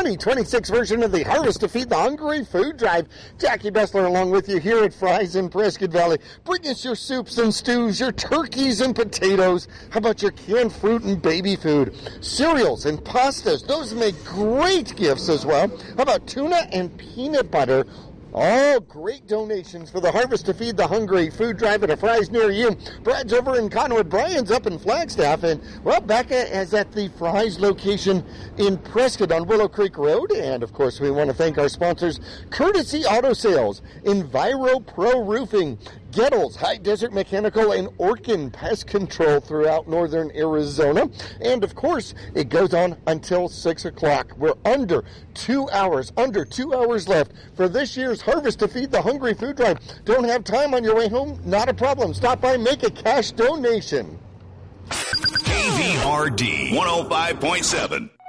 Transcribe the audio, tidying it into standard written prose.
2026 version of the Harvest to Feed the Hungry food drive. Jackie Bessler along with you here at Fry's in Prescott Valley. Bring us your soups and stews, your turkeys and potatoes. How about your canned fruit and baby food? Cereals and pastas. Those make great gifts as well. How about tuna and peanut butter? All great donations for the Harvest to Feed the Hungry food drive at a Fry's near you. Brad's over in Conwood. Brian's up in Flagstaff. And, well, Becca is at the Fry's location in Prescott on Willow Creek Road. And, of course, we want to thank our sponsors, Courtesy Auto Sales, Enviro Pro Roofing, Gettles, High Desert Mechanical, and Orkin Pest Control throughout northern Arizona. And, of course, it goes on until 6 o'clock. We're under 2 hours left for this year's Harvest to Feed the Hungry food drive. Don't have time on your way home? Not a problem. Stop by, make a cash donation. KVRD 105.7.